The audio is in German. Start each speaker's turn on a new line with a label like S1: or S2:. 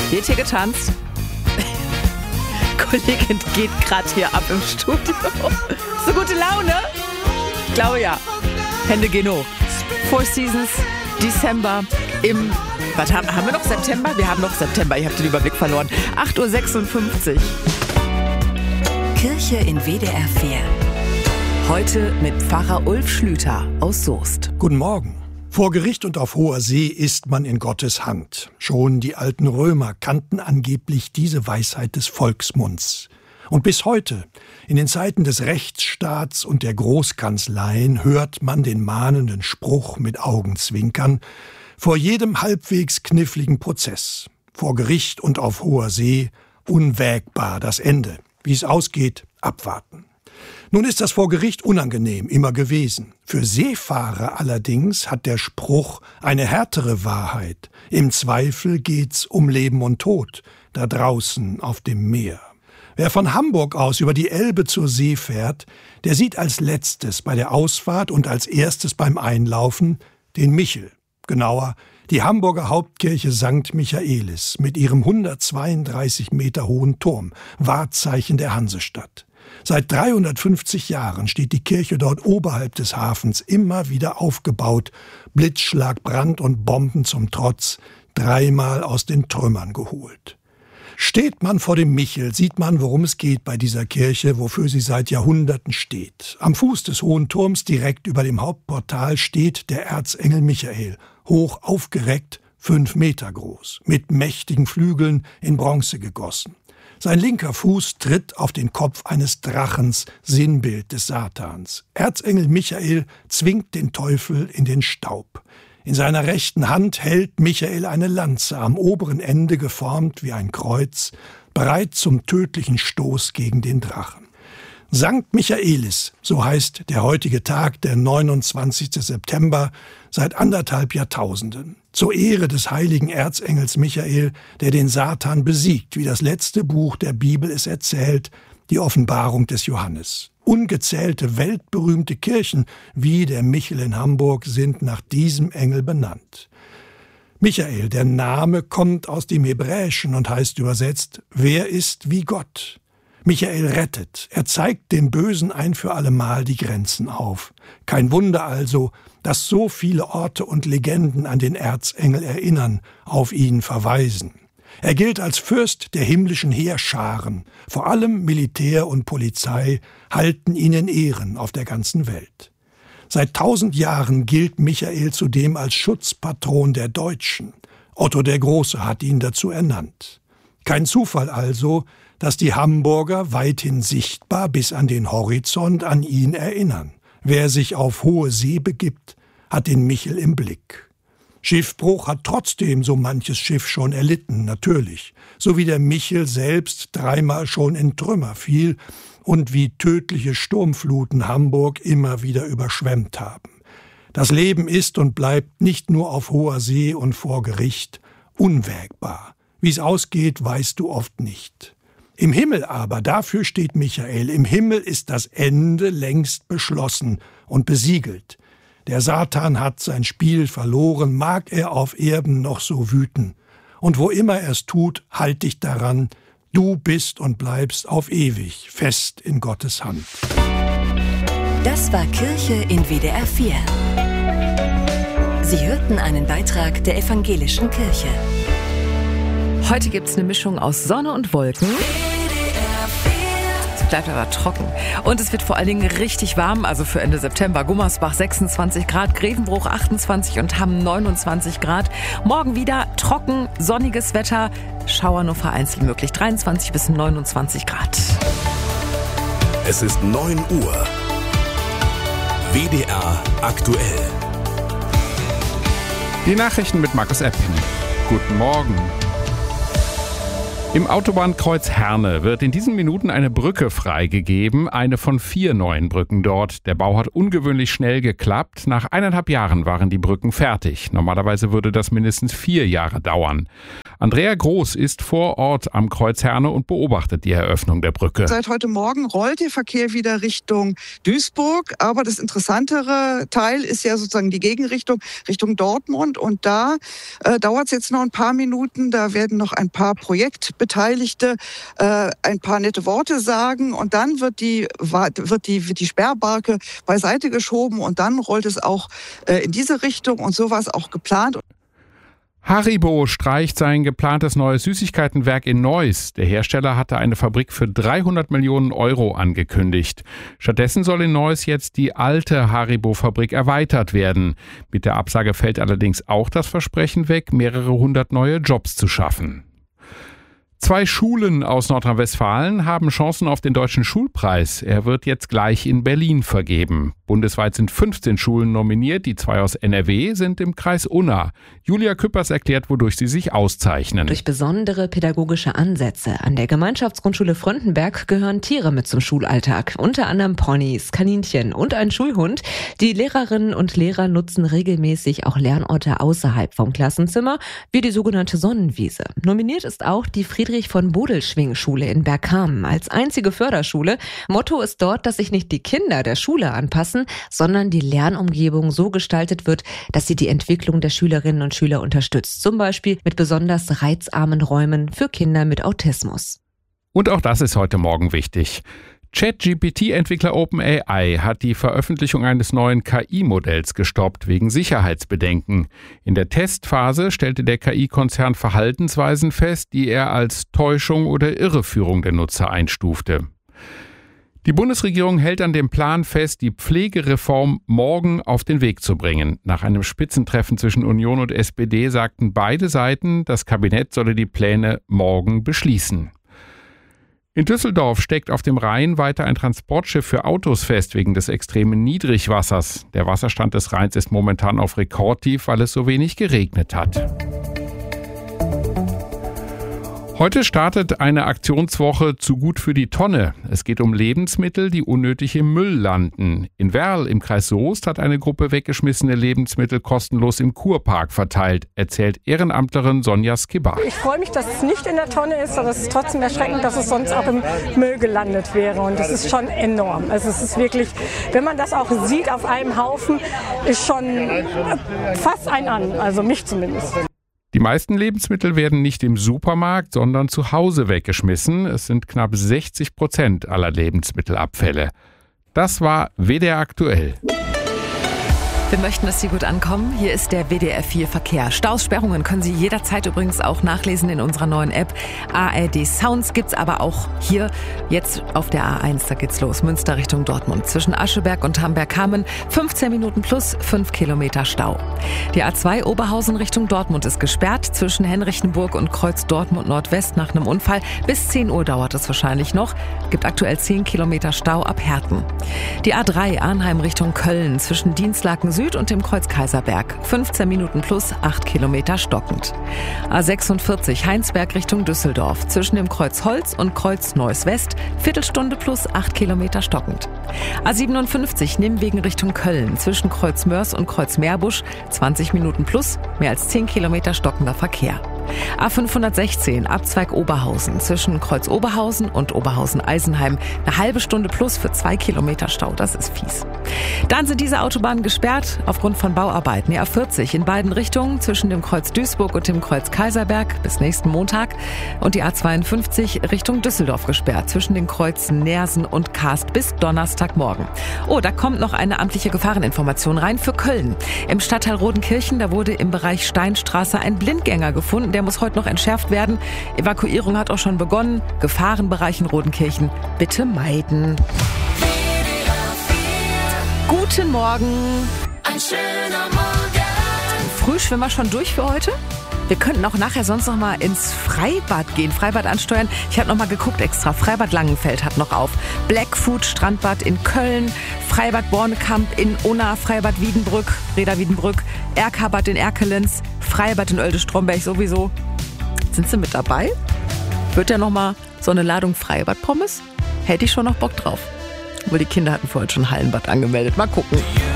S1: Wird hier getanzt? Kollegin geht gerade hier ab im Studio. So gute Laune? Ich glaube ja. Hände gehen hoch. Four Seasons, Dezember im... Was haben wir noch September? Wir haben noch September. Ich habe den Überblick verloren. 8:56 Uhr.
S2: Kirche in WDR 4. Heute mit Pfarrer Ulf Schlüter aus Soest.
S3: Guten Morgen. Vor Gericht und auf hoher See ist man in Gottes Hand. Schon die alten Römer kannten angeblich diese Weisheit des Volksmunds. Und bis heute, in den Zeiten des Rechtsstaats und der Großkanzleien, hört man den mahnenden Spruch mit Augenzwinkern vor jedem halbwegs kniffligen Prozess. Vor Gericht und auf hoher See, unwägbar das Ende. Wie es ausgeht, abwarten. Nun ist das vor Gericht unangenehm immer gewesen. Für Seefahrer allerdings hat der Spruch eine härtere Wahrheit. Im Zweifel geht's um Leben und Tod, da draußen auf dem Meer. Wer von Hamburg aus über die Elbe zur See fährt, der sieht als letztes bei der Ausfahrt und als erstes beim Einlaufen den Michel. Genauer, die Hamburger Hauptkirche St. Michaelis mit ihrem 132 Meter hohen Turm, Wahrzeichen der Hansestadt. Seit 350 Jahren steht die Kirche dort oberhalb des Hafens immer wieder aufgebaut, Blitzschlag, Brand und Bomben zum Trotz, dreimal aus den Trümmern geholt. Steht man vor dem Michel, sieht man, worum es geht bei dieser Kirche, wofür sie seit Jahrhunderten steht. Am Fuß des hohen Turms, direkt über dem Hauptportal, steht der Erzengel Michael, hoch aufgereckt, 5 Meter groß, mit mächtigen Flügeln in Bronze gegossen. Sein linker Fuß tritt auf den Kopf eines Drachens, Sinnbild des Satans. Erzengel Michael zwingt den Teufel in den Staub. In seiner rechten Hand hält Michael eine Lanze, am oberen Ende geformt wie ein Kreuz, bereit zum tödlichen Stoß gegen den Drachen. St. Michaelis, so heißt der heutige Tag, der 29. September, seit 1,5 Jahrtausenden. Zur Ehre des heiligen Erzengels Michael, der den Satan besiegt, wie das letzte Buch der Bibel es erzählt, die Offenbarung des Johannes. Ungezählte weltberühmte Kirchen wie der Michel in Hamburg sind nach diesem Engel benannt. Michael, der Name, kommt aus dem Hebräischen und heißt übersetzt, wer ist wie Gott? Michael rettet, er zeigt dem Bösen ein für allemal die Grenzen auf. Kein Wunder also, dass so viele Orte und Legenden an den Erzengel erinnern, auf ihn verweisen. Er gilt als Fürst der himmlischen Heerscharen, vor allem Militär und Polizei halten ihn in Ehren auf der ganzen Welt. Seit 1000 Jahren gilt Michael zudem als Schutzpatron der Deutschen. Otto der Große hat ihn dazu ernannt. Kein Zufall also, dass die Hamburger weithin sichtbar bis an den Horizont an ihn erinnern. Wer sich auf hohe See begibt, hat den Michel im Blick. Schiffbruch hat trotzdem so manches Schiff schon erlitten, natürlich. So wie der Michel selbst dreimal schon in Trümmer fiel und wie tödliche Sturmfluten Hamburg immer wieder überschwemmt haben. Das Leben ist und bleibt nicht nur auf hoher See und vor Gericht unwägbar. Wie es ausgeht, weißt du oft nicht. Im Himmel aber, dafür steht Michael, im Himmel ist das Ende längst beschlossen und besiegelt. Der Satan hat sein Spiel verloren, mag er auf Erden noch so wüten. Und wo immer er es tut, halt dich daran, du bist und bleibst auf ewig fest in Gottes Hand.
S2: Das war Kirche in WDR 4. Sie hörten einen Beitrag der Evangelischen Kirche.
S1: Heute gibt's eine Mischung aus Sonne und Wolken. Es bleibt aber trocken. Und es wird vor allen Dingen richtig warm, also für Ende September. Gummersbach 26 Grad, Grevenbruch 28 und Hamm 29 Grad. Morgen wieder trocken, sonniges Wetter. Schauer nur vereinzelt möglich. 23 bis 29 Grad.
S4: Es ist 9 Uhr. WDR aktuell.
S5: Die Nachrichten mit Markus Epping. Guten Morgen. Im Autobahnkreuz Herne wird in diesen Minuten eine Brücke freigegeben, eine von 4 neuen Brücken dort. Der Bau hat ungewöhnlich schnell geklappt. Nach 1,5 Jahren waren die Brücken fertig. Normalerweise würde das mindestens 4 Jahre dauern. Andrea Groß ist vor Ort am Kreuz Herne und beobachtet die Eröffnung der Brücke.
S6: Seit heute Morgen rollt der Verkehr wieder Richtung Duisburg. Aber das interessantere Teil ist ja sozusagen die Gegenrichtung, Richtung Dortmund. Und da dauert es jetzt noch ein paar Minuten. Da werden noch ein paar Projektbeteiligte ein paar nette Worte sagen. Und dann wird die Sperrbarke beiseite geschoben. Und dann rollt es auch in diese Richtung. Und so war es auch geplant.
S5: Haribo streicht sein geplantes neues Süßigkeitenwerk in Neuss. Der Hersteller hatte eine Fabrik für 300 Millionen Euro angekündigt. Stattdessen soll in Neuss jetzt die alte Haribo-Fabrik erweitert werden. Mit der Absage fällt allerdings auch das Versprechen weg, mehrere hundert neue Jobs zu schaffen. 2 Schulen aus Nordrhein-Westfalen haben Chancen auf den Deutschen Schulpreis. Er wird jetzt gleich in Berlin vergeben. Bundesweit sind 15 Schulen nominiert. Die 2 aus NRW sind im Kreis Unna. Julia Küppers erklärt, wodurch sie sich auszeichnen.
S7: Durch besondere pädagogische Ansätze. An der Gemeinschaftsgrundschule Fröndenberg gehören Tiere mit zum Schulalltag. Unter anderem Ponys, Kaninchen und ein Schulhund. Die Lehrerinnen und Lehrer nutzen regelmäßig auch Lernorte außerhalb vom Klassenzimmer, wie die sogenannte Sonnenwiese. Nominiert ist auch die Friedrich-von-Bodelschwing-Schule in Bergkamen als einzige Förderschule. Motto ist dort, dass sich nicht die Kinder der Schule anpassen, sondern die Lernumgebung so gestaltet wird, dass sie die Entwicklung der Schülerinnen und Schüler unterstützt. Zum Beispiel mit besonders reizarmen Räumen für Kinder mit Autismus.
S5: Und auch das ist heute Morgen wichtig. ChatGPT-Entwickler OpenAI hat die Veröffentlichung eines neuen KI-Modells gestoppt wegen Sicherheitsbedenken. In der Testphase stellte der KI-Konzern Verhaltensweisen fest, die er als Täuschung oder Irreführung der Nutzer einstufte. Die Bundesregierung hält an dem Plan fest, die Pflegereform morgen auf den Weg zu bringen. Nach einem Spitzentreffen zwischen Union und SPD sagten beide Seiten, das Kabinett solle die Pläne morgen beschließen. In Düsseldorf steckt auf dem Rhein weiter ein Transportschiff für Autos fest wegen des extremen Niedrigwassers. Der Wasserstand des Rheins ist momentan auf Rekordtief, weil es so wenig geregnet hat. Heute startet eine Aktionswoche zu gut für die Tonne. Es geht um Lebensmittel, die unnötig im Müll landen. In Werl im Kreis Soest hat eine Gruppe weggeschmissene Lebensmittel kostenlos im Kurpark verteilt, erzählt Ehrenamtlerin Sonja Skibba.
S8: Ich freue mich, dass es nicht in der Tonne ist, aber es ist trotzdem erschreckend, dass es sonst auch im Müll gelandet wäre. Und das ist schon enorm. Also es ist wirklich, wenn man das auch sieht auf einem Haufen, ist schon fast ein an, also mich zumindest.
S5: Die meisten Lebensmittel werden nicht im Supermarkt, sondern zu Hause weggeschmissen. Es sind knapp 60% aller Lebensmittelabfälle. Das war WDR aktuell.
S2: Wir möchten, dass Sie gut ankommen. Hier ist der WDR 4 Verkehr. Staussperrungen können Sie jederzeit übrigens auch nachlesen in unserer neuen App. ARD Sounds gibt's aber auch hier jetzt auf der A1. Da geht's los. Münster Richtung Dortmund. Zwischen Ascheberg und Hamberg-Kamen 15 Minuten plus 5 Kilometer Stau. Die A2 Oberhausen Richtung Dortmund ist gesperrt. Zwischen Henrichenburg und Kreuz Dortmund Nordwest nach einem Unfall. Bis 10 Uhr dauert es wahrscheinlich noch. Gibt aktuell 10 Kilometer Stau ab Herten. Die A3 Arnheim Richtung Köln zwischen Dienstlaken Süd und dem Kreuz Kaiserberg. 15 Minuten plus 8 Kilometer stockend. A46 Heinsberg Richtung Düsseldorf. Zwischen dem Kreuz Holz und Kreuz Neuss West. Viertelstunde plus 8 Kilometer stockend. A57 Nimwegen Richtung Köln. Zwischen Kreuz Mörs und Kreuz Meerbusch. 20 Minuten plus, mehr als 10 Kilometer stockender Verkehr. A516 Abzweig Oberhausen. Zwischen Kreuz Oberhausen und Oberhausen-Eisenheim. Eine halbe Stunde plus für 2 Kilometer Stau. Das ist fies. Dann sind diese Autobahnen gesperrt aufgrund von Bauarbeiten. Die A40 in beiden Richtungen zwischen dem Kreuz Duisburg und dem Kreuz Kaiserberg bis nächsten Montag. Und die A52 Richtung Düsseldorf gesperrt zwischen den Kreuzen Neersen und Karst bis Donnerstagmorgen. Oh, da kommt noch eine amtliche Gefahreninformation rein für Köln. Im Stadtteil Rodenkirchen, da wurde im Bereich Steinstraße ein Blindgänger gefunden. Der muss heute noch entschärft werden. Evakuierung hat auch schon begonnen. Gefahrenbereich in Rodenkirchen bitte meiden. Guten Morgen.
S9: Ein schöner Morgen.
S2: Früh schwimmen wir schon durch für heute? Wir könnten auch nachher sonst noch mal ins Freibad gehen, Freibad ansteuern. Ich habe noch mal geguckt extra. Freibad Langenfeld hat noch auf. Blackfoot Strandbad in Köln, Freibad Bornekamp in Unna, Freibad Wiedenbrück, Reda Wiedenbrück, Erkabad in Erkelenz, Freibad in Oelde-Stromberg sowieso. Sind Sie mit dabei? Wird ja noch mal so eine Ladung Freibad-Pommes? Hätte ich schon noch Bock drauf. Obwohl die Kinder hatten vorhin schon Hallenbad angemeldet. Mal gucken.